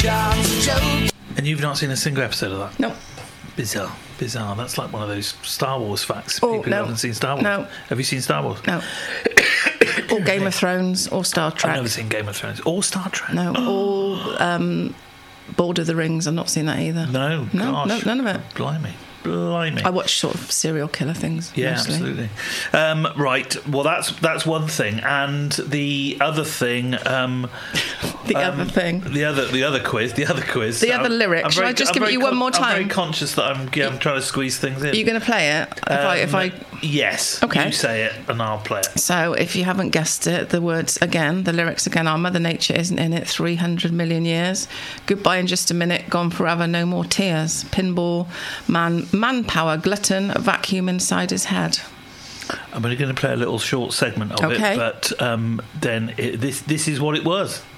John's joke. And you've not seen a single episode of that? No. Bizarre. That's like one of those Star Wars facts. Oh, People who no. haven't seen Star Wars. No. Have you seen Star Wars? No. Or Game of Thrones, or Star Trek. I've never seen Game of Thrones. Or Star Trek. No. Or Lord of the Rings. I've not seen that either. No, No, gosh. none of it. Blimey. I watch sort of serial killer things. Yeah, mostly. absolutely. Right. Well, that's one thing, and the other thing. The other thing. The other quiz. The other lyric. Shall I just give it you one more time? I'm very conscious that I'm trying to squeeze things in. Are you going to play it? If I Yes. Okay. You say it, and I'll play it. So, if you haven't guessed it, the lyrics again are: Mother Nature isn't in it 300 million years. Goodbye in just a minute, gone forever, no more tears. Pinball, manpower, glutton, a vacuum inside his head. I'm only going to play a little short segment of it, but then this is what it was.